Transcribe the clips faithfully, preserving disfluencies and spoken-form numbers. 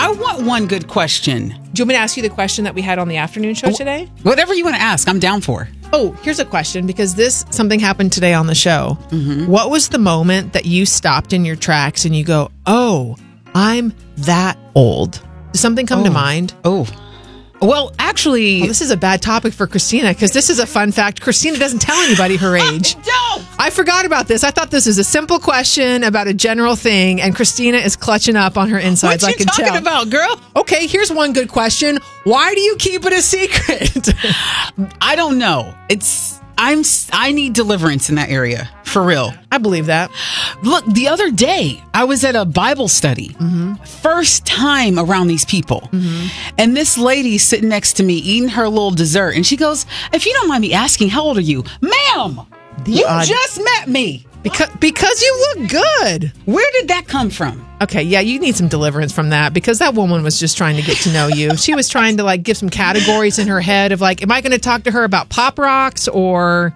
I want one good question. Do you want me to ask you the question that we had on the afternoon show today? Whatever you want to ask, I'm down for. Oh, here's a question, because this something happened today on the show. Mm-hmm. What was the moment that you stopped in your tracks and you go, oh, I'm that old? Does something come oh. to mind? Oh, well, actually... Well, this is a bad topic for Christina, because this is a fun fact. Christina doesn't tell anybody her age. Don't! I forgot about this. I thought this was a simple question about a general thing, and Christina is clutching up on her insides. What I you can talking tell. about, girl? Okay, here's one good question. Why do you keep it a secret? I don't know. It's... I'm I need deliverance in that area, for real. I believe that. Look, the other day, I was at a Bible study. Mm-hmm. First time around these people. Mm-hmm. And this lady sitting next to me eating her little dessert. And she goes, if you don't mind me asking, how old are you? Ma'am, the you odd- just met me. Because, because you look good. Where did that come from? Okay, yeah, you need some deliverance from that, because that woman was just trying to get to know you. She was trying to like give some categories in her head of like, am I going to talk to her about pop rocks or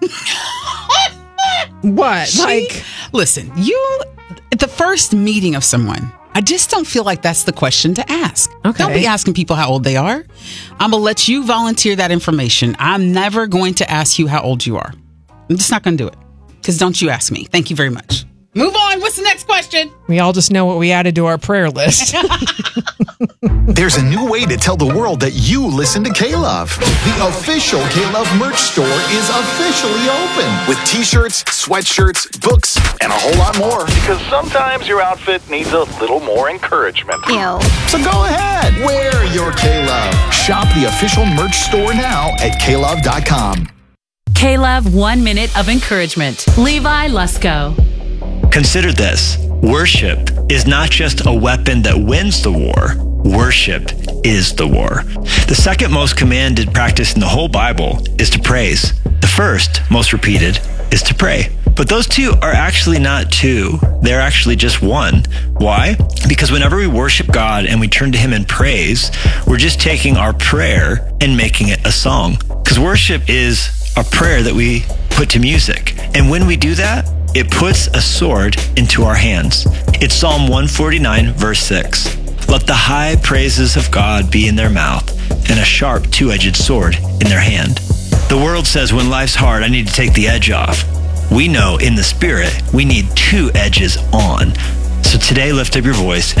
what? She, like, listen, you at the first meeting of someone, I just don't feel like that's the question to ask. Okay. Don't be asking people how old they are. I'm going to let you volunteer that information. I'm never going to ask you how old you are. I'm just not going to do it. Because don't you ask me. Thank you very much. Move on. What's the next question? We all just know what we added to our prayer list. There's a new way to tell the world that you listen to K-Love. The official K-Love merch store is officially open with t-shirts, sweatshirts, books, and a whole lot more. Because sometimes your outfit needs a little more encouragement. Ew. So go ahead, wear your K-Love. Shop the official merch store now at K love dot com. K-Love One Minute of Encouragement. Levi Lusko. Consider this. Worship is not just a weapon that wins the war. Worship is the war. The second most commanded practice in the whole Bible is to praise. The first, most repeated, is to pray. But those two are actually not two. They're actually just one. Why? Because whenever we worship God and we turn to Him in praise, we're just taking our prayer and making it a song. Because worship is a prayer that we put to music. And when we do that, it puts a sword into our hands. It's Psalm one forty-nine, verse six. Let the high praises of God be in their mouth and a sharp two-edged sword in their hand. The world says when life's hard, I need to take the edge off. We know in the spirit, we need two edges on. So today, lift up your voice